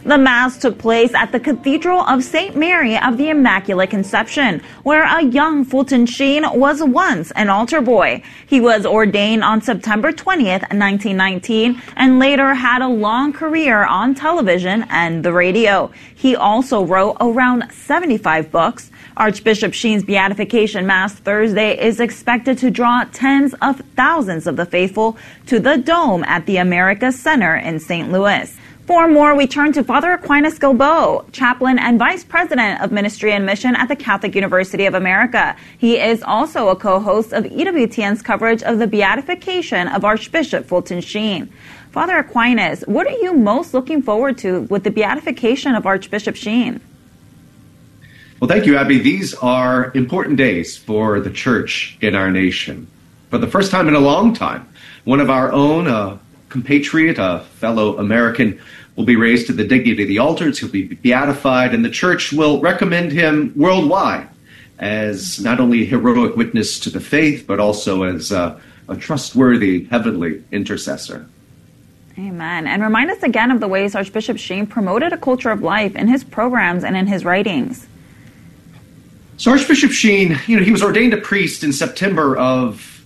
The Mass took place at the Cathedral of St. Mary of the Immaculate Conception, where a young Fulton Sheen was once an altar boy. He was ordained on September 20th, 1919, and later had a long career on television and the radio. He also wrote around 75 books. Archbishop Sheen's Beatification Mass Thursday is expected to draw tens of thousands of the faithful to the Dome at the Americas Center in St. Louis. For more, we turn to Father Aquinas Gilboa, chaplain and vice president of Ministry and Mission at the Catholic University of America. He is also a co-host of EWTN's coverage of the beatification of Archbishop Fulton Sheen. Father Aquinas, what are you most looking forward to with the beatification of Archbishop Sheen? Well, thank you, Abby. These are important days for the church in our nation. For the first time in a long time, one of our own, a compatriot, a fellow American, will be raised to the dignity of the altars. He'll be beatified, and the church will recommend him worldwide as not only a heroic witness to the faith, but also as a trustworthy heavenly intercessor. Amen. And remind us again of the ways Archbishop Sheen promoted a culture of life in his programs and in his writings. So Archbishop Sheen, he was ordained a priest in September of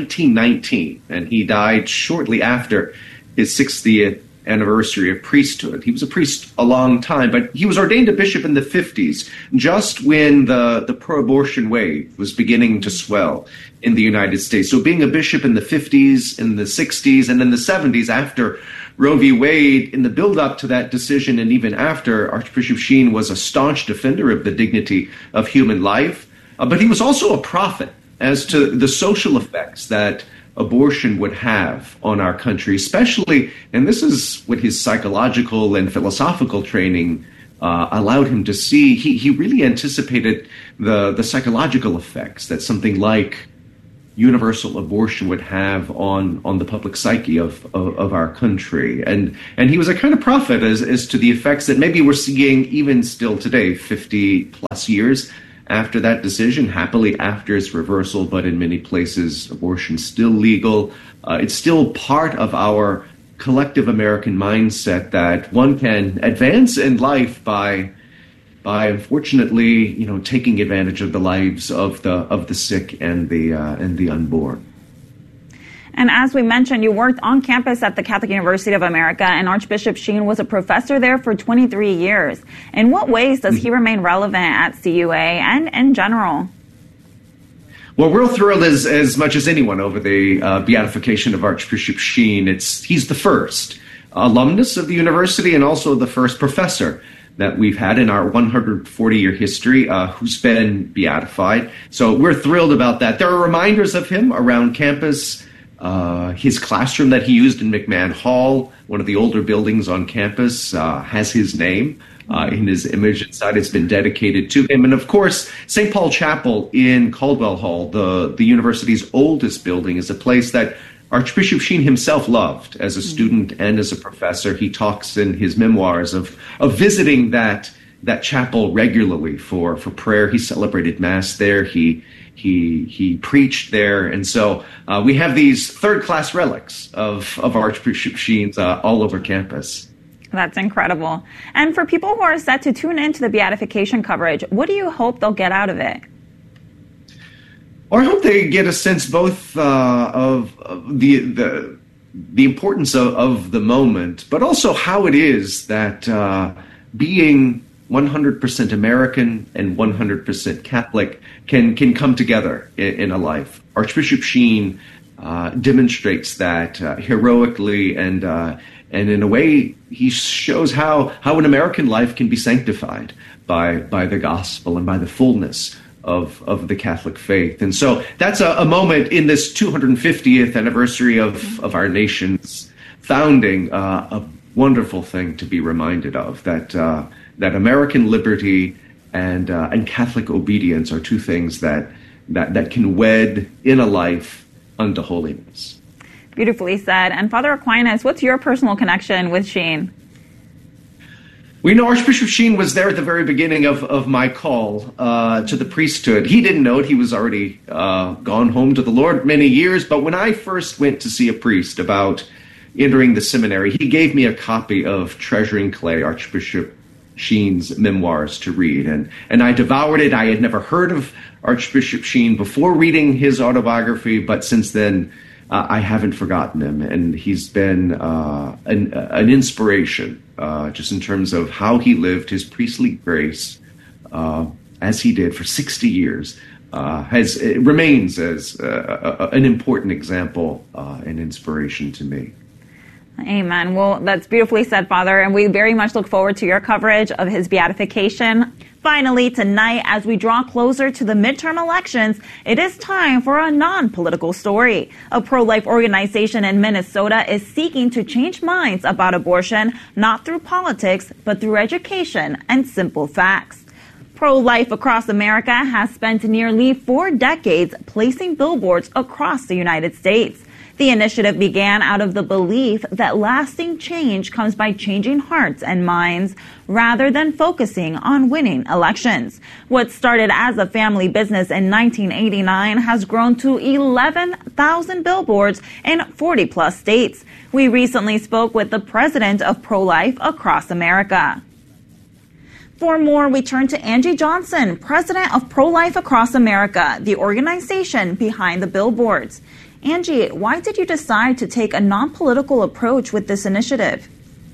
1919, and he died shortly after his 60th anniversary of priesthood. He was a priest a long time, but he was ordained a bishop in the 50s, just when the pro-abortion wave was beginning to swell in the United States. So being a bishop in the 50s, in the 60s, and in the 70s after Roe v. Wade, in the build-up to that decision and even after, Archbishop Sheen was a staunch defender of the dignity of human life, but he was also a prophet as to the social effects that abortion would have on our country, especially, and this is what his psychological and philosophical training allowed him to see. He really anticipated the psychological effects that something like universal abortion would have on the public psyche of our country. And he was a kind of prophet as to the effects that maybe we're seeing even still today, 50 plus years after that decision, happily after its reversal, but in many places, abortion's still legal. It's still part of our collective American mindset that one can advance in life by unfortunately, taking advantage of the lives of the sick and the unborn. And as we mentioned, you worked on campus at the Catholic University of America, and Archbishop Sheen was a professor there for 23 years. In what ways does he remain relevant at CUA and in general? Well, we're thrilled as much as anyone over the beatification of Archbishop Sheen. He's the first alumnus of the university and also the first professor that we've had in our 140-year history who's been beatified. So we're thrilled about that. There are reminders of him around campus. His classroom that he used in McMahon Hall, one of the older buildings on campus, has his name in his image inside. It's been dedicated to him. And of course, St. Paul Chapel in Caldwell Hall, the university's oldest building, is a place that Archbishop Sheen himself loved as a student and as a professor. He talks in his memoirs of visiting that chapel regularly for prayer. He celebrated Mass there. He preached there. And so we have these third-class relics of Archbishop Sheen's all over campus. That's incredible. And for people who are set to tune into the beatification coverage, what do you hope they'll get out of it? Or I hope they get a sense both of the importance of the moment, but also how it is that being 100% American and 100% Catholic can come together in a life. Archbishop Sheen demonstrates that heroically, and in a way, he shows how an American life can be sanctified by the gospel and by the fullness of the Catholic faith. And so that's a moment in this 250th anniversary of our nation's founding, a wonderful thing to be reminded of, that American liberty and Catholic obedience are two things that can wed in a life unto holiness. Beautifully said. And Father Aquinas, what's your personal connection with Sheen? We know Archbishop Sheen was there at the very beginning of my call to the priesthood. He didn't know it. He was already gone home to the Lord many years. But when I first went to see a priest about entering the seminary, he gave me a copy of Treasuring Clay, Archbishop Sheen's memoirs to read. And I devoured it. I had never heard of Archbishop Sheen before reading his autobiography, but since then, I haven't forgotten him. And he's been an inspiration, just in terms of how he lived his priestly grace, as he did for 60 years. It remains as an important example and inspiration to me. Amen. Well, that's beautifully said, Father, and we very much look forward to your coverage of his beatification. Finally, tonight, as we draw closer to the midterm elections, it is time for a non-political story. A pro-life organization in Minnesota is seeking to change minds about abortion, not through politics, but through education and simple facts. Pro-Life Across America has spent nearly 4 decades placing billboards across the United States. The initiative began out of the belief that lasting change comes by changing hearts and minds rather than focusing on winning elections. What started as a family business in 1989 has grown to 11,000 billboards in 40-plus states. We recently spoke with the president of Pro-Life Across America. For more, we turn to Angie Johnson, president of Pro-Life Across America, the organization behind the billboards. Angie, why did you decide to take a non-political approach with this initiative?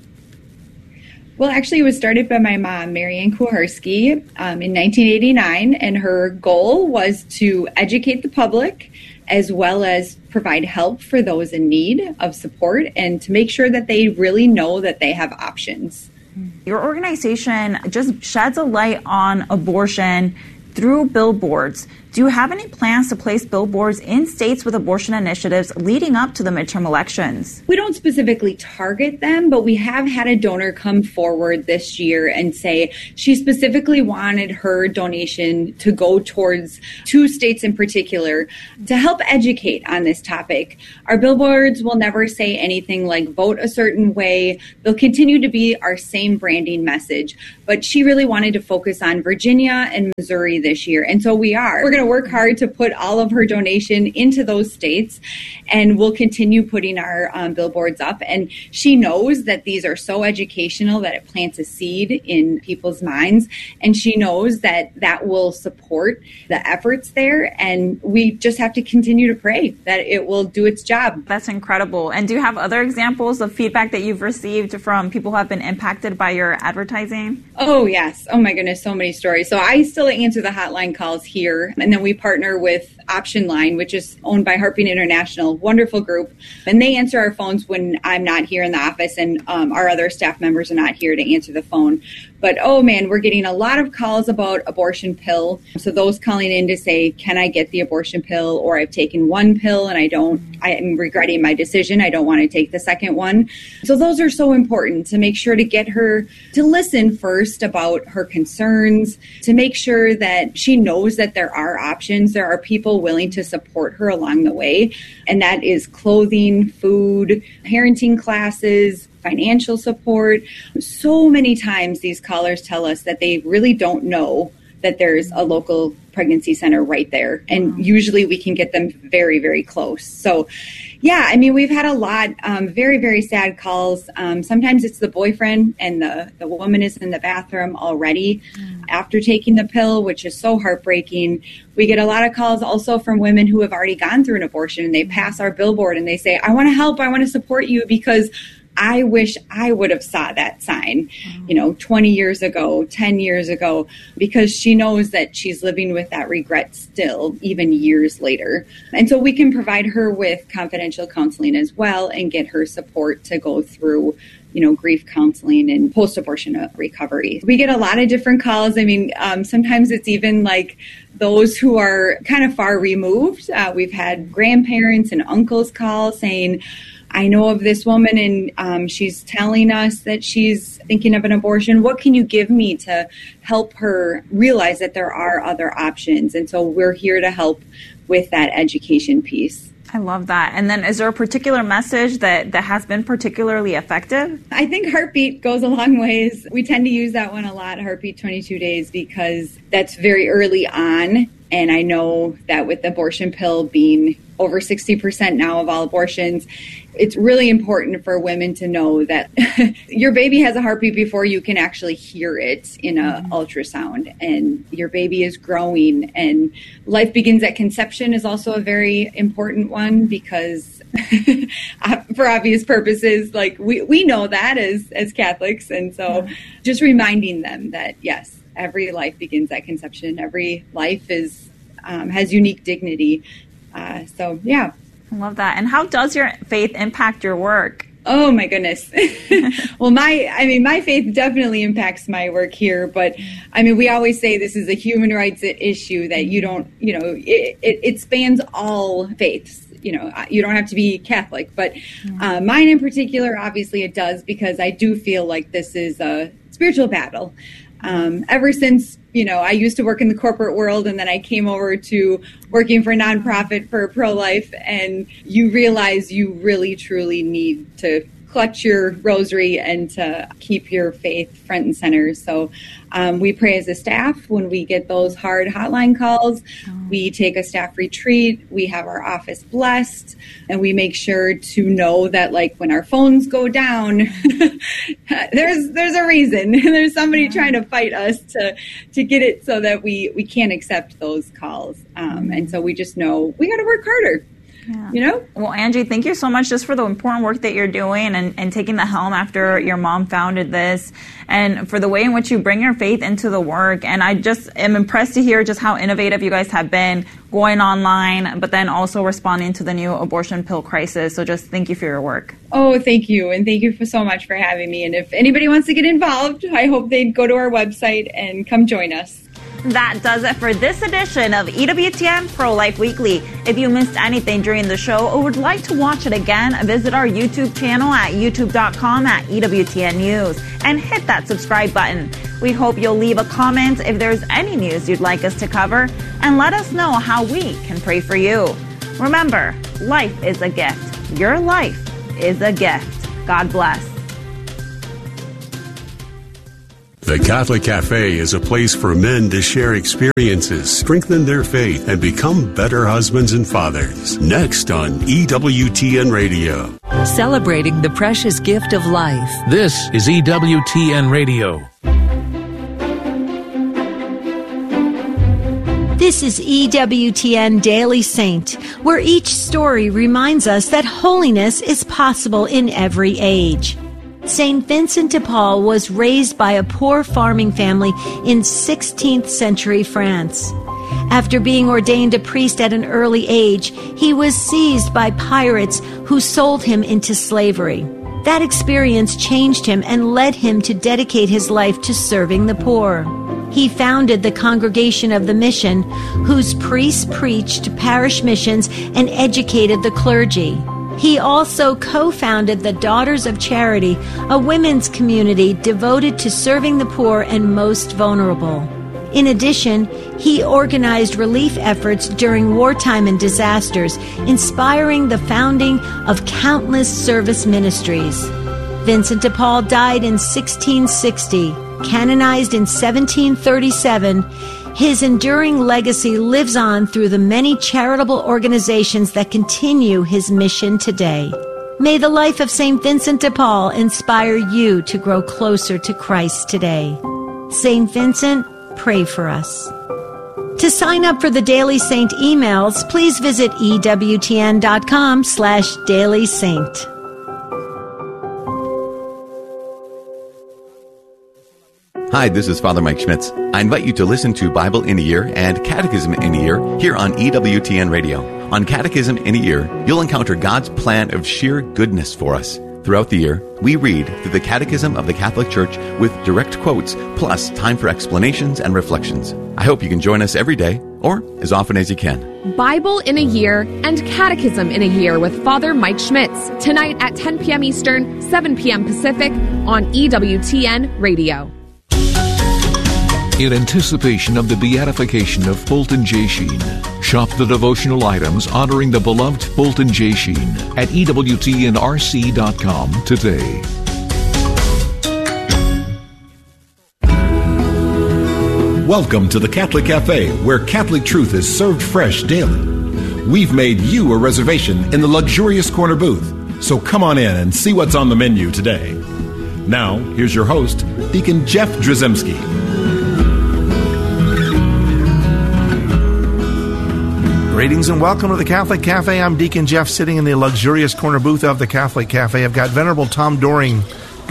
Well, actually, it was started by my mom, Marianne Kuharski, in 1989, and her goal was to educate the public as well as provide help for those in need of support and to make sure that they really know that they have options. Your organization just sheds a light on abortion through billboards. Do you have any plans to place billboards in states with abortion initiatives leading up to the midterm elections? We don't specifically target them, but we have had a donor come forward this year and say she specifically wanted her donation to go towards 2 states in particular to help educate on this topic. Our billboards will never say anything like vote a certain way. They'll continue to be our same branding message, but she really wanted to focus on Virginia and Missouri this year, and so we are. We're going to work hard to put all of her donation into those states, and we'll continue putting our billboards up. And she knows that these are so educational that it plants a seed in people's minds, and she knows that that will support the efforts there, and we just have to continue to pray that it will do its job. That's incredible. And do you have other examples of feedback that you've received from people who have been impacted by your advertising? Oh, yes. Oh, my goodness. So many stories. So I still answer the hotline calls here, and then we partner with Option Line, which is owned by Heartbeat International, wonderful group, and they answer our phones when I'm not here in the office and our other staff members are not here to answer the phone. But, oh man, we're getting a lot of calls about abortion pill. So those calling in to say, can I get the abortion pill? Or I've taken one pill and I am regretting my decision. I don't want to take the second one. So those are so important to make sure to get her to listen first about her concerns, to make sure that she knows that there are options. There are people willing to support her along the way. And that is clothing, food, parenting classes, financial support. So many times these callers tell us that they really don't know that there's a local pregnancy center right there. And usually we can get them very, very close. So yeah, I mean, we've had a lot, very, very sad calls. Sometimes it's the boyfriend and the woman is in the bathroom already after taking the pill, which is so heartbreaking. We get a lot of calls also from women who have already gone through an abortion and they pass our billboard and they say, I want to help, I want to support you because I wish I would have saw that sign, 20 years ago, 10 years ago, because she knows that she's living with that regret still, even years later. And so we can provide her with confidential counseling as well and get her support to go through grief counseling and post-abortion recovery. We get a lot of different calls. I mean, sometimes it's even like those who are kind of far removed. We've had grandparents and uncles call saying, I know of this woman and she's telling us that she's thinking of an abortion. What can you give me to help her realize that there are other options? And so we're here to help with that education piece. I love that. And then is there a particular message that has been particularly effective? I think Heartbeat goes a long ways. We tend to use that one a lot, Heartbeat 22 Days, because that's very early on And I know that with the abortion pill being over 60% now of all abortions, it's really important for women to know that your baby has a heartbeat before you can actually hear it in an ultrasound, and your baby is growing, and life begins at conception is also a very important one, because for obvious purposes, like we know that as Catholics. And so just reminding them that, yes, every life begins at conception. Every life is has unique dignity. So, yeah. I love that. And how does your faith impact your work? Oh, my goodness. Well, my faith definitely impacts my work here. But, we always say this is a human rights issue, that you don't, it spans all faiths. You don't have to be Catholic. But mine in particular, obviously it does, because I do feel like this is a spiritual battle. Ever since, I used to work in the corporate world, and then I came over to working for a nonprofit for pro-life, and you realize you really, truly need to clutch your rosary and to keep your faith front and center. So we pray as a staff when we get those hard hotline calls. We take a staff retreat. We have our office blessed, and we make sure to know that, like, when our phones go down, there's a reason. There's somebody trying to fight us to get it so that we can't accept those calls. And so we just know we got to work harder. Yeah. Well, Angie, thank you so much just for the important work that you're doing and taking the helm after your mom founded this, and for the way in which you bring your faith into the work. And I just am impressed to hear just how innovative you guys have been, going online, but then also responding to the new abortion pill crisis. So just thank you for your work. Oh, thank you. And thank you so much for having me. And if anybody wants to get involved, I hope they'd go to our website and come join us. That does it for this edition of EWTN Pro-Life Weekly. If you missed anything during the show or would like to watch it again, visit our YouTube channel at youtube.com/EWTN News and hit that subscribe button. We hope you'll leave a comment if there's any news you'd like us to cover, and let us know how we can pray for you. Remember, life is a gift. Your life is a gift. God bless. The Catholic Cafe is a place for men to share experiences, strengthen their faith, and become better husbands and fathers. Next on EWTN Radio. Celebrating the precious gift of life. This is EWTN Radio. This is EWTN Daily Saint, where each story reminds us that holiness is possible in every age. St. Vincent de Paul was raised by a poor farming family in 16th century France. After being ordained a priest at an early age, he was seized by pirates who sold him into slavery. That experience changed him and led him to dedicate his life to serving the poor. He founded the Congregation of the Mission, whose priests preached parish missions and educated the clergy. He also co-founded the Daughters of Charity, a women's community devoted to serving the poor and most vulnerable. In addition, he organized relief efforts during wartime and disasters, inspiring the founding of countless service ministries. Vincent de Paul died in 1660, canonized in 1737. His enduring legacy lives on through the many charitable organizations that continue his mission today. May the life of St. Vincent de Paul inspire you to grow closer to Christ today. St. Vincent, pray for us. To sign up for the Daily Saint emails, please visit EWTN.com/dailysaint. Hi, this is Father Mike Schmitz. I invite you to listen to Bible in a Year and Catechism in a Year here on EWTN Radio. On Catechism in a Year, you'll encounter God's plan of sheer goodness for us. Throughout the year, we read through the Catechism of the Catholic Church with direct quotes, plus time for explanations and reflections. I hope you can join us every day, or as often as you can. Bible in a Year and Catechism in a Year with Father Mike Schmitz, tonight at 10 p.m. Eastern, 7 p.m. Pacific on EWTN Radio. In anticipation of the beatification of Fulton J. Sheen, shop the devotional items honoring the beloved Fulton J. Sheen at EWTNRC.com today. Welcome to the Catholic Cafe, where Catholic truth is served fresh daily. We've made you a reservation in the luxurious corner booth, so come on in and see what's on the menu today. Now, here's your host, Deacon Jeff Drzymski. Greetings and welcome to the Catholic Cafe. I'm Deacon Jeff, sitting in the luxurious corner booth of the Catholic Cafe. I've got Venerable Tom Dorian.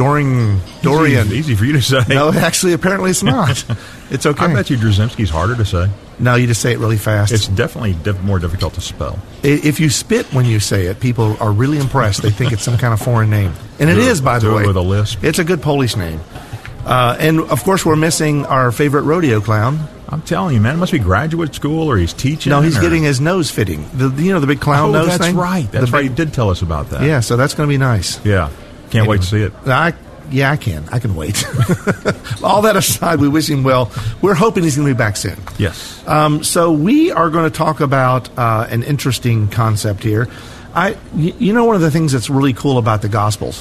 Easy for you to say. No, actually, apparently it's not. It's okay. I bet you Drzymski's harder to say. No, you just say it really fast. It's definitely more difficult to spell. If you spit when you say it, people are really impressed. They think it's some kind of foreign name. And it is, by the way. With a lisp. It's a good Polish name. And, of course, we're missing our favorite rodeo clown. I'm telling you, man, it must be graduate school or he's teaching. No, he's getting his nose fitting. The big clown nose thing? That's right. You did tell us about that. Yeah, so that's going to be nice. Yeah. Can't wait to see it. I can. I can wait. All that aside, we wish him well. We're hoping he's going to be back soon. Yes. So we are going to talk about an interesting concept here. One of the things that's really cool about the Gospels,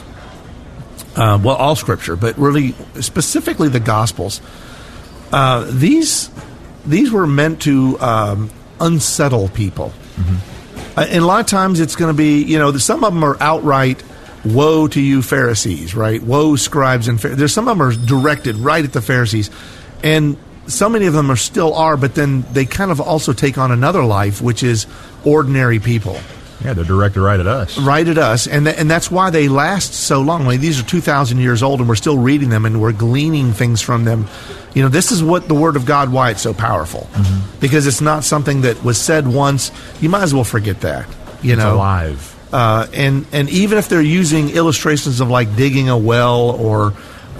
all Scripture, but really specifically the Gospels, these were meant to unsettle people. Mm-hmm. And a lot of times it's going to be, some of them are outright, woe to you Pharisees, right? Woe scribes and Pharisees. There's some of them are directed right at the Pharisees. And so many of them still are, but then they kind of also take on another life, which is ordinary people. Yeah, they're directed right at us. Right at us. And that's why they last so long. I mean, these are 2,000 years old, and we're still reading them, and we're gleaning things from them. This is what the Word of God, why it's so powerful. Mm-hmm. Because it's not something that was said once. You might as well forget that. It's alive. And even if they're using illustrations of like digging a well or,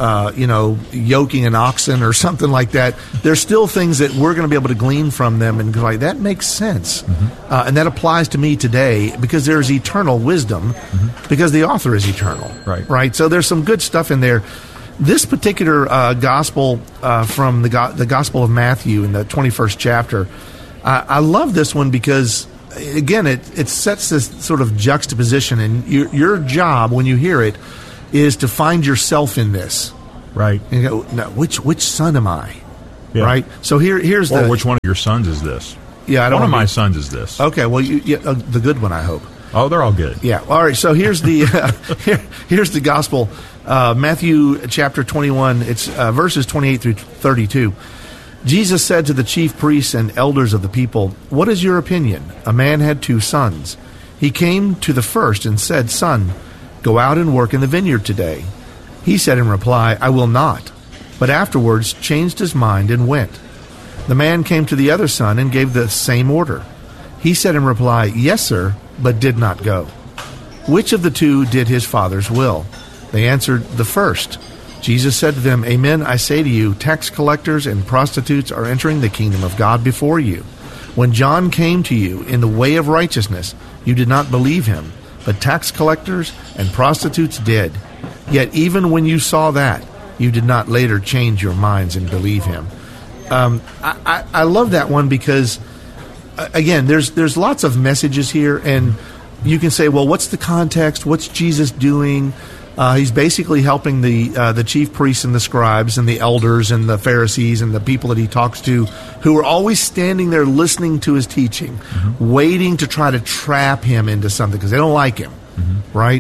yoking an oxen or something like that, there's still things that we're going to be able to glean from them and go like, that makes sense. Mm-hmm. And that applies to me today because there's eternal wisdom because the author is eternal. Right. So there's some good stuff in there. This particular gospel from the Gospel of Matthew in the 21st chapter, I love this one because, again, it sets this sort of juxtaposition, and your job when you hear it is to find yourself in this. Right. And you go, now, which son am I? Yeah. Right. So here's or which one of your sons is this? Yeah, I don't. One of my sons is this. Okay. Well, the good one, I hope. Oh, they're all good. Yeah. All right. So here's the here's the gospel, Matthew chapter 21. It's verses 28 through 32. Jesus said to the chief priests and elders of the people, "What is your opinion? A man had 2 sons. He came to the first and said, 'Son, go out and work in the vineyard today.' He said in reply, 'I will not.' But afterwards changed his mind and went. The man came to the other son and gave the same order. He said in reply, 'Yes, sir,' but did not go. Which of the 2 did his father's will?" They answered, "The first." Jesus said to them, "Amen, I say to you, tax collectors and prostitutes are entering the kingdom of God before you. When John came to you in the way of righteousness, you did not believe him, but tax collectors and prostitutes did. Yet even when you saw that, you did not later change your minds and believe him." I love that one because, again, there's lots of messages here, and you can say, well, what's the context? What's Jesus doing? He's basically helping the chief priests and the scribes and the elders and the Pharisees and the people that he talks to, who are always standing there listening to his teaching, waiting to try to trap him into something because they don't like him, right?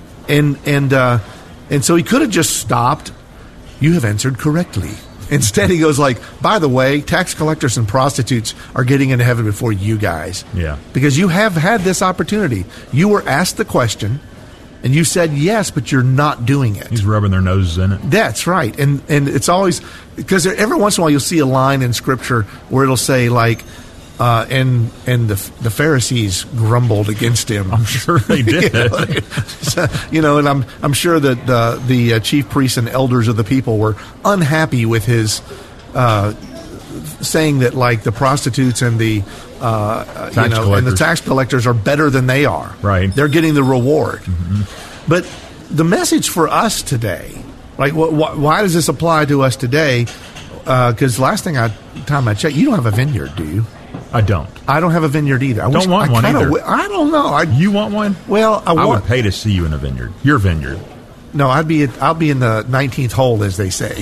And so he could have just stopped. "You have answered correctly." Instead, he goes like, "By the way, tax collectors and prostitutes are getting into heaven before you guys." Yeah. Because you have had this opportunity. You were asked the question, and you said yes, but you're not doing it. He's rubbing their noses in it. That's right. And it's always, because every once in a while you'll see a line in Scripture where it'll say like, and the Pharisees grumbled against him. I'm sure they did. And I'm sure that the chief priests and elders of the people were unhappy with his saying that like the prostitutes and the and the tax collectors are better than they are. Right. They're getting the reward. Mm-hmm. But the message for us today, like why does this apply to us today? Because last time I checked, you don't have a vineyard, do you? I don't. I don't have a vineyard either. I don't want one either. I don't know. You want one? Well, I would pay to see you in a vineyard. Your vineyard. No, I'll be in the 19th hole, as they say.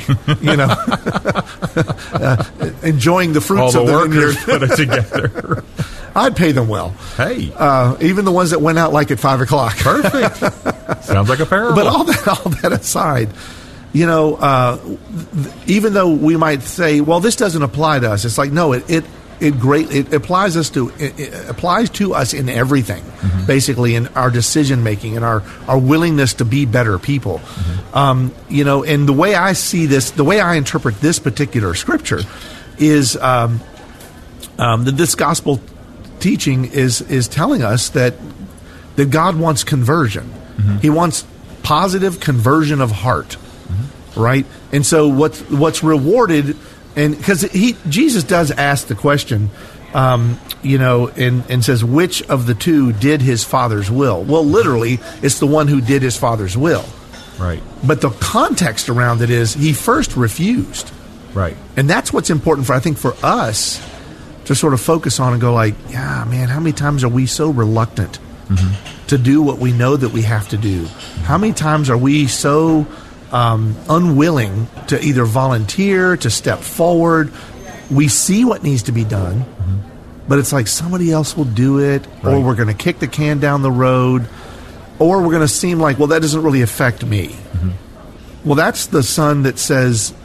Enjoying the fruits all of the the vineyard. workers put it together. I'd pay them well. Hey, even the ones that went out like at 5 o'clock. Perfect. Sounds like a parable. But all that aside, even though we might say, well, this doesn't apply to us, it's like, no, it applies to us in everything, basically, in our decision making and our willingness to be better people. And the way I see this, the way I interpret this particular scripture is that this gospel teaching is telling us that God wants conversion. He wants positive conversion of heart, right? And so what's rewarded. And because Jesus does ask the question, and says, which of the two did his Father's will? Well, literally, it's the one who did his Father's will. Right. But the context around it is he first refused. Right. And that's what's important for us to sort of focus on and go like, yeah, man, how many times are we so reluctant to do what we know that we have to do? How many times are we so unwilling to either volunteer, to step forward? We see what needs to be done, but it's like somebody else will do it, or we're going to kick the can down the road, or we're going to seem like, well, that doesn't really affect me. Well, that's the son that says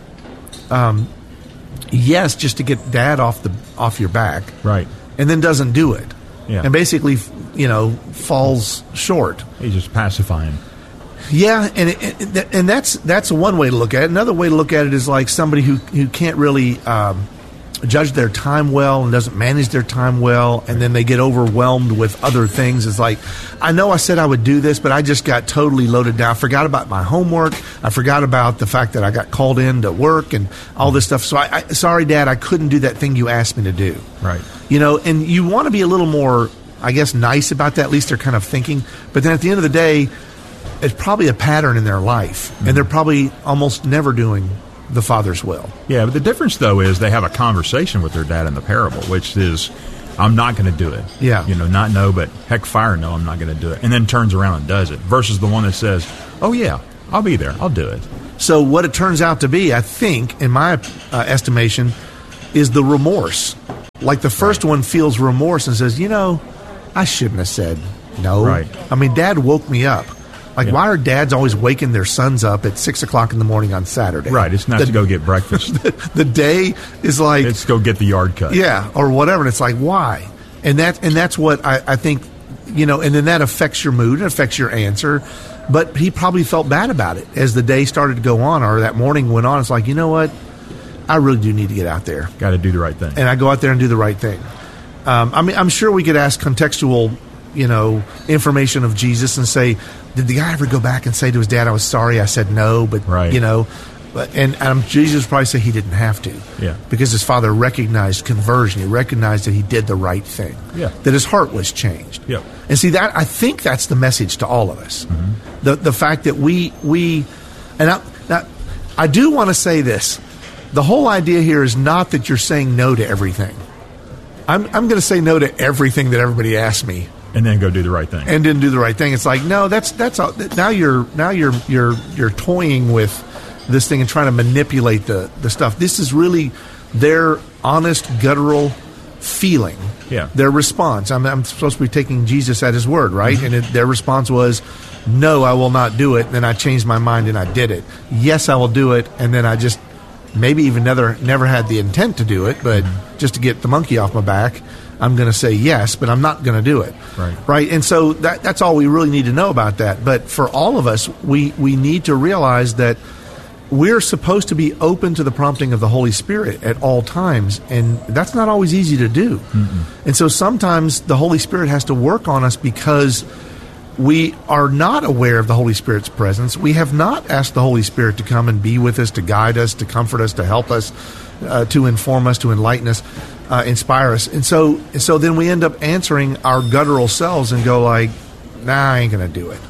yes just to get dad off your back, right, and then doesn't do it, and basically falls short. He's just pacifying. Yeah, and that's one way to look at it. Another way to look at it is like somebody who can't really judge their time well and doesn't manage their time well, and then they get overwhelmed with other things. It's like, I know I said I would do this, but I just got totally loaded down. I forgot about my homework. I forgot about the fact that I got called in to work and all this stuff. So sorry, Dad, I couldn't do that thing you asked me to do. Right. And you want to be a little more, I guess, nice about that. At least they're kind of thinking. But then at the end of the day, it's probably a pattern in their life, and they're probably almost never doing the Father's will. Yeah, but the difference, though, is they have a conversation with their dad in the parable, which is, I'm not going to do it. Yeah. Not no, but heck fire no, I'm not going to do it. And then turns around and does it, versus the one that says, oh, yeah, I'll be there. I'll do it. So what it turns out to be, I think, in my estimation, is the remorse. Like the first one feels remorse and says, I shouldn't have said no. Right. I mean, Dad woke me up. Like, why are dads always waking their sons up at 6 o'clock in the morning on Saturday? Right. It's not to go get breakfast. The day is like, let's go get the yard cut. Yeah, or whatever. And it's like, why? And that's what I think, and then that affects your mood. It affects your answer. But he probably felt bad about it as the day started to go on, or that morning went on. It's like, you know what? I really do need to get out there. Got to do the right thing. And I go out there and do the right thing. I'm sure we could ask contextual, information of Jesus and say, did the guy ever go back and say to his dad, I was sorry, I said no, but, and Jesus would probably say he didn't have to. Yeah. Because his father recognized conversion. He recognized that he did the right thing. Yeah. That his heart was changed. Yeah. And see, I think that's the message to all of us. The fact that I do want to say this. The whole idea here is not that you're saying no to everything. I'm going to say no to everything that everybody asks me. And then go do the right thing. And then do the right thing. It's like, no, that's all. Now you're toying with this thing and trying to manipulate the stuff. This is really their honest, guttural feeling. Yeah. Their response. I'm supposed to be taking Jesus at his word, right? And their response was, no, I will not do it. And then I changed my mind and I did it. Yes, I will do it. And then I just maybe even never had the intent to do it, but just to get the monkey off my back, I'm going to say yes, but I'm not going to do it. Right. And so that's all we really need to know about that. But for all of us, we need to realize that we're supposed to be open to the prompting of the Holy Spirit at all times, and that's not always easy to do. And so sometimes the Holy Spirit has to work on us because we are not aware of the Holy Spirit's presence. We have not asked the Holy Spirit to come and be with us, to guide us, to comfort us, to help us, to inform us, to enlighten us, inspire us. And so then we end up answering our guttural selves and go like, nah, I ain't going to do it.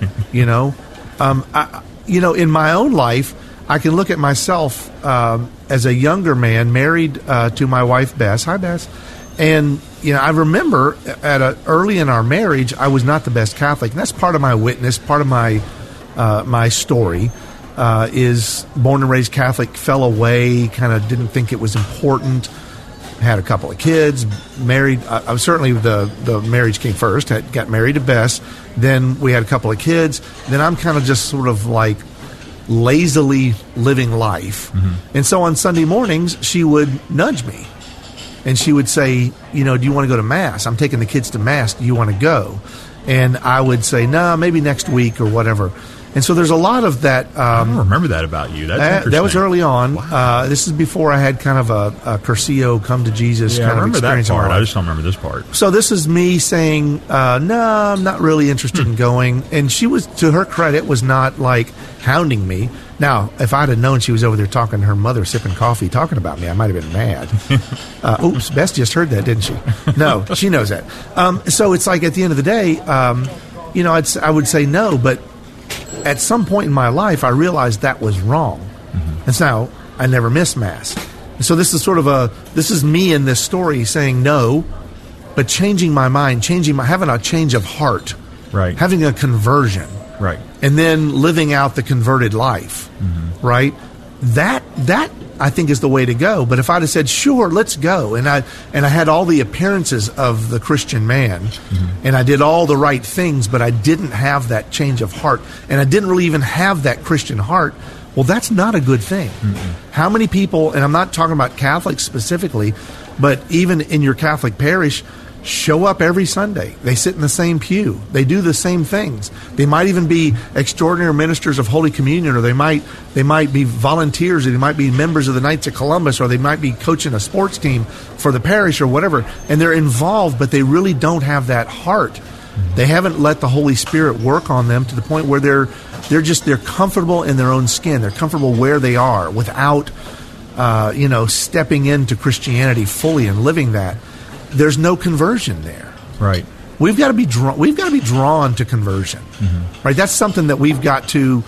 In my own life, I can look at myself as a younger man, married to my wife, Bess. Hi, Bess. And, I remember early in our marriage, I was not the best Catholic. And that's part of my witness, part of my my story. Is born and raised Catholic, fell away, kind of didn't think it was important, had a couple of kids, married. I was certainly the marriage came first, got married to Bess, then we had a couple of kids, then I'm kind of just sort of like lazily living life. And so on Sunday mornings, she would nudge me, and she would say, do you want to go to Mass? I'm taking the kids to Mass. Do you want to go? And I would say, no, maybe next week or whatever. And so there's a lot of that. I don't remember that about you. That's interesting. That was early on. Wow. This is before I had kind of a Cursillo come to Jesus kind of experience. I remember that part. I just don't remember this part. So this is me saying, no, I'm not really interested in going. And she was, to her credit, was not like hounding me. Now, if I'd have known she was over there talking to her mother, sipping coffee, talking about me, I might have been mad. Oops, Bess just heard that, didn't she? No, she knows that. So it's like at the end of the day, I would say no, but at some point in my life, I realized that was wrong. And so I never missed Mass. And so this is this is me in this story saying no, but changing my mind, having a change of heart, right? Having a conversion, right? And then living out the converted life, right? That I think is the way to go. But if I'd have said, sure, let's go, and I had all the appearances of the Christian man, and I did all the right things, but I didn't have that change of heart, and I didn't really even have that Christian heart, well, that's not a good thing. How many people, and I'm not talking about Catholics specifically, but even in your Catholic parish, show up every Sunday. They sit in the same pew. They do the same things. They might even be extraordinary ministers of Holy Communion, or they might be volunteers, or they might be members of the Knights of Columbus, or they might be coaching a sports team for the parish or whatever. And they're involved, but they really don't have that heart. They haven't let the Holy Spirit work on them to the point where they're comfortable in their own skin. They're comfortable where they are without stepping into Christianity fully and living that. There's no conversion there. Right. We've got to be drawn to conversion. Right. That's something that we've got to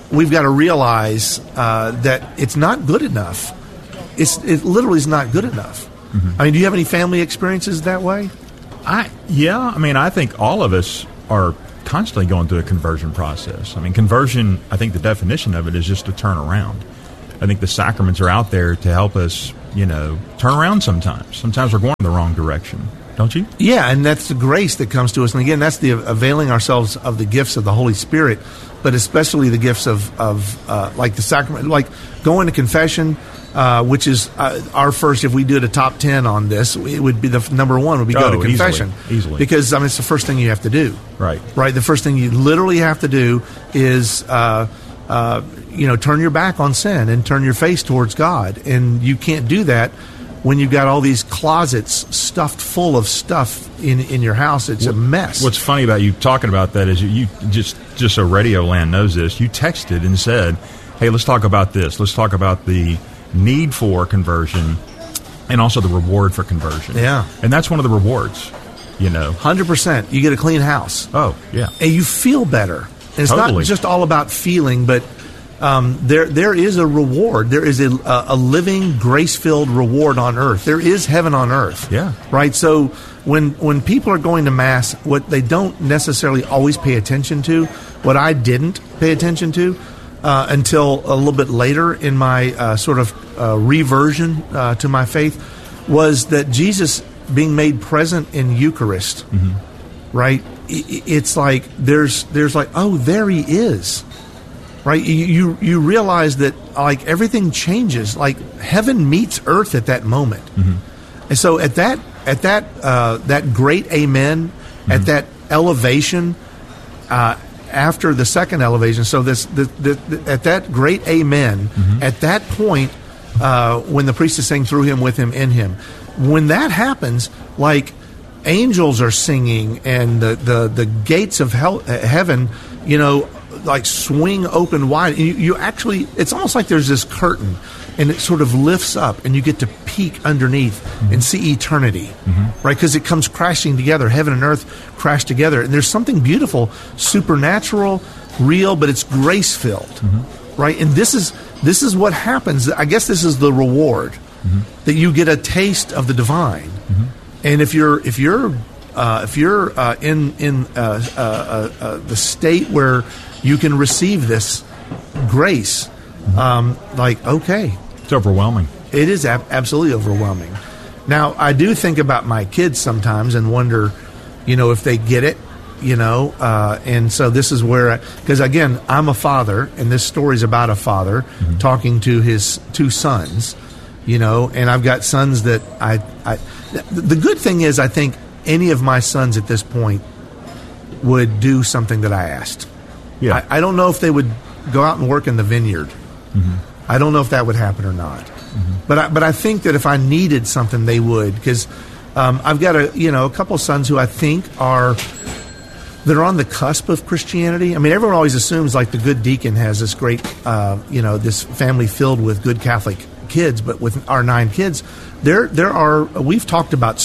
realize that it's not good enough. It literally is not good enough. I mean, do you have any family experiences that way? I think all of us are constantly going through a conversion process. I mean, conversion, I think the definition of it is just to turn around. I think the sacraments are out there to help us, turn around sometimes. Sometimes we're going in the wrong direction, don't you? Yeah, and that's the grace that comes to us. And again, that's the availing ourselves of the gifts of the Holy Spirit, but especially the gifts of like the sacrament, like going to confession, which is our first, if we did a top 10 on this, it would be the number one would be go to confession. Easily. Because, it's the first thing you have to do. Right. Right, the first thing you literally have to do is... turn your back on sin and turn your face towards God. And you can't do that when you've got all these closets stuffed full of stuff in your house. It's a mess. What's funny about you talking about that is you just so Radio Land knows this, you texted and said, hey, let's talk about this. Let's talk about the need for conversion and also the reward for conversion. Yeah. And that's one of the rewards, 100%. You get a clean house. Oh, yeah. And you feel better. And it's totally. Not just all about feeling, but there is a reward. There is a living, grace-filled reward on earth. There is heaven on earth. Yeah. Right? So when people are going to Mass, what they don't necessarily always pay attention to, what I didn't pay attention to until a little bit later in my reversion to my faith, was that Jesus being made present in Eucharist, right? It's like there's like, oh, there he is. Right, you realize that like everything changes, like heaven meets earth at that moment, and so at that great amen, at that elevation, after the second elevation, so at that great amen, at that point, when the priest is saying through him, with him, in him, when that happens, like angels are singing and the gates of heaven, like swing open wide. You actually, it's almost like there's this curtain and it sort of lifts up and you get to peek underneath and see eternity, right? Because it comes crashing together. Heaven and earth crash together. And there's something beautiful, supernatural, real, but it's grace-filled, right? And this is what happens. I guess this is the reward, that you get a taste of the divine. And if you're in the state where you can receive this grace. Okay. It's overwhelming. It is absolutely overwhelming. Now, I do think about my kids sometimes and wonder, if they get it, and so this is where, because again, I'm a father, and this story's about a father talking to his two sons, and I've got sons that the good thing is, I think any of my sons at this point would do something that I asked. Yeah. I don't know if they would go out and work in the vineyard. I don't know if that would happen or not. But I think that if I needed something, they would, because I've got a couple sons who I think they're on the cusp of Christianity. I mean, everyone always assumes like the good deacon has this great, this family filled with good Catholic kids, but with our 9 kids, we've talked about,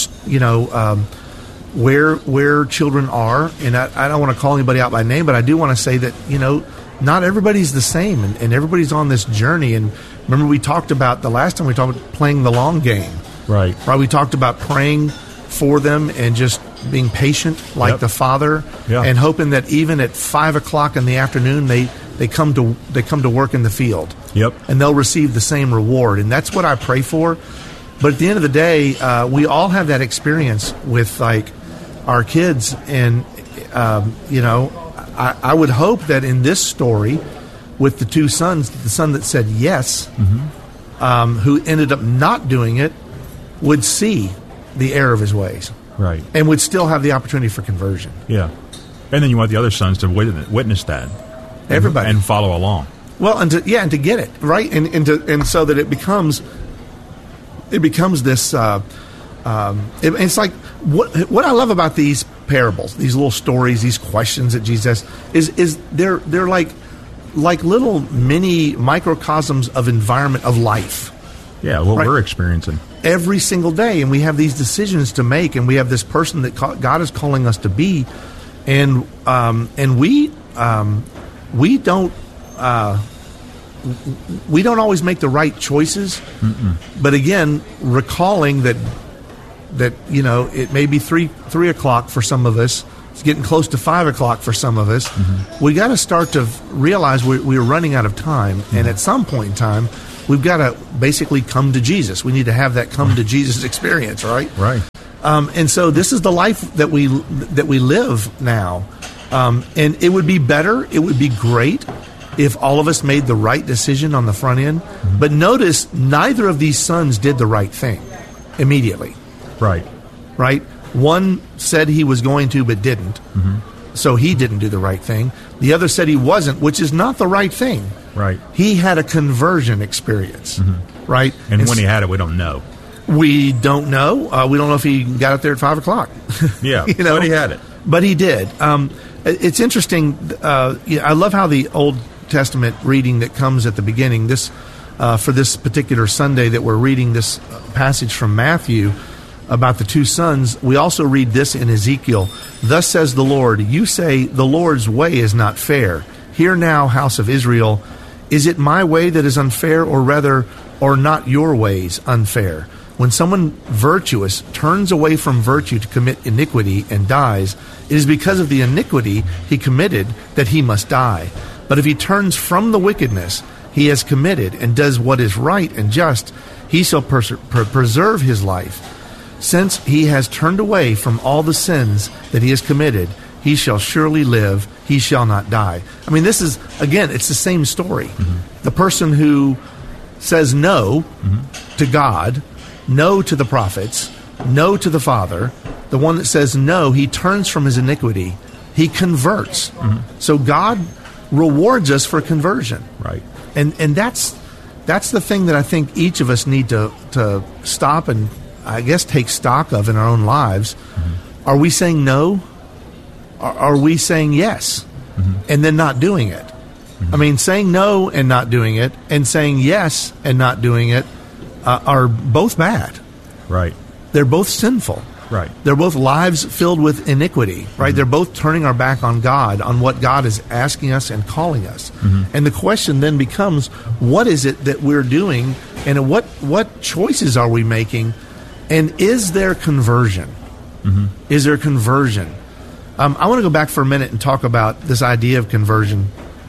where children are, and I don't want to call anybody out by name, but I do want to say that, not everybody's the same, and everybody's on this journey. And remember, we talked about the last time we talked about playing the long game. Right. We talked about praying for them and just being patient like the Father, and hoping that even at 5 o'clock in the afternoon, they come to work in the field. Yep. And they'll receive the same reward. And that's what I pray for. But at the end of the day, we all have that experience with like our kids, and I would hope that in this story, with the two sons, the son that said yes, who ended up not doing it, would see the error of his ways, right, and would still have the opportunity for conversion. Yeah, and then you want the other sons to witness that, everybody, and follow along. Well, and to get it right, and so that it becomes this. It's like what I love about these parables, these little stories, these questions that Jesus is they're like little mini microcosms of environment of life. Yeah, what we're experiencing every single day, and we have these decisions to make, and we have this person that God is calling us to be, and we don't always make the right choices. But again, recalling that it may be three o'clock for some of us. It's getting close to 5 o'clock for some of us. We got to start to realize we're running out of time, and at some point in time, we've got to basically come to Jesus. We need to have that come to Jesus experience, right? Right. And so this is the life that we live now, and it would be better. It would be great if all of us made the right decision on the front end. But notice, neither of these sons did the right thing immediately. Right. Right? One said he was going to, but didn't. So he didn't do the right thing. The other said he wasn't, which is not the right thing. Right. He had a conversion experience. Right? And when he had it, we don't know. We don't know. We don't know if he got up there at 5 o'clock. Yeah, but he had it. But he did. It's interesting. I love how the Old Testament reading that comes at the beginning, this for this particular Sunday that we're reading this passage from Matthew about the two sons, we also read this in Ezekiel. Thus says the Lord, you say the Lord's way is not fair. Hear now, house of Israel, is it my way that is unfair, or not your ways unfair? When someone virtuous turns away from virtue to commit iniquity and dies, it is because of the iniquity he committed that he must die. But if he turns from the wickedness he has committed and does what is right and just, he shall preserve his life. Since he has turned away from all the sins that he has committed, he shall surely live, he shall not die. I mean, this is, again, it's the same story. The person who says no to God, no to the prophets, no to the Father, the one that says no, he turns from his iniquity, he converts. So God rewards us for conversion. Right. And that's the thing that I think each of us need to stop and, I guess, take stock of in our own lives. Are we saying no? Are we saying yes and then not doing it? I mean, saying no and not doing it, and saying yes and not doing it are both bad. Right. They're both sinful. Right. They're both lives filled with iniquity, right? They're both turning our back on God, on what God is asking us and calling us. And the question then becomes, what is it that we're doing, and what choices are we making, and is there conversion? Is there conversion? I want to go back for a minute and talk about this idea of conversion.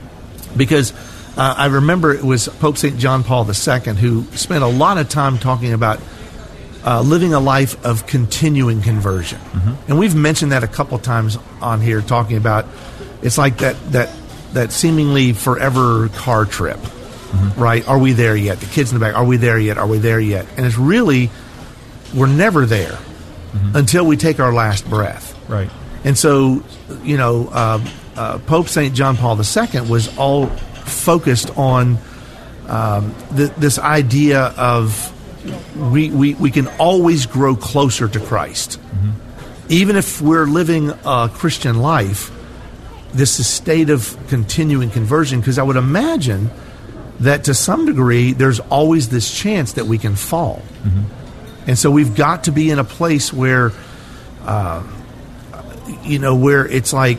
Because I remember it was Pope St. John Paul II who spent a lot of time talking about living a life of continuing conversion. And we've mentioned that a couple times on here, talking about it's like that seemingly forever car trip, right? Are we there yet? The kids in the back, are we there yet? Are we there yet? And it's really, we're never there until we take our last breath. Right. And so, Pope St. John Paul II was all focused on this idea of we can always grow closer to Christ. Even if we're living a Christian life, this is a state of continuing conversion, because I would imagine that to some degree there's always this chance that we can fall. And so we've got to be in a place where, where it's like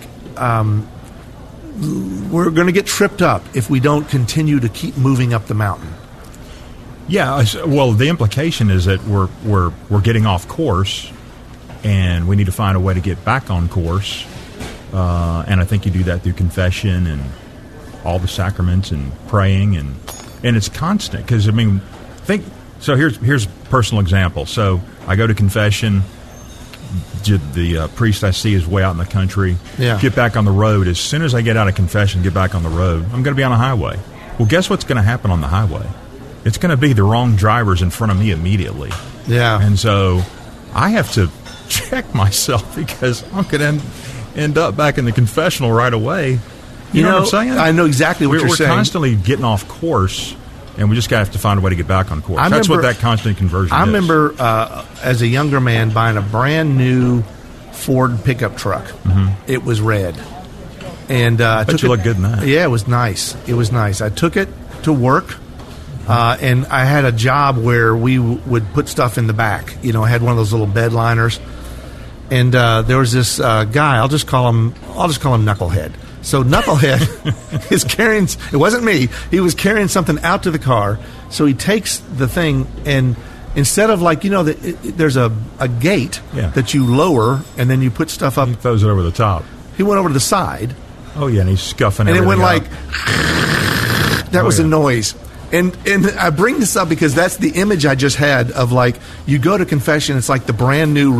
we're going to get tripped up if we don't continue to keep moving up the mountain. Yeah, well, the implication is that we're getting off course, and we need to find a way to get back on course. And I think you do that through confession and all the sacraments and praying, and it's constant. Because here's a personal example. So I go to confession. The priest I see is way out in the country. Yeah. Get back on the road. As soon as I get out of confession, get back on the road, I'm going to be on a highway. Well, guess what's going to happen on the highway? It's going to be the wrong drivers in front of me immediately. Yeah. And so I have to check myself, because I'm going to end up back in the confessional right away. You know what I'm saying? I know exactly what you're saying. We're constantly getting off course, and we just have to find a way to get back on course. That's what that constant conversion is. I remember as a younger man buying a brand new Ford pickup truck. It was red. And I bet you look good in that. Yeah, it was nice. It was nice. I took it to work. And I had a job where we would put stuff in the back. I had one of those little bed liners. And there was this guy. I'll just call him Knucklehead. So Knucklehead is carrying. It wasn't me. He was carrying something out to the car. So he takes the thing, and instead of there's a gate that you lower, and then you put stuff up. He throws it over the top. He went over to the side. Oh yeah, and he's scuffing. And it went like that was a noise. And I bring this up because that's the image I just had of, like, you go to confession, it's like the brand new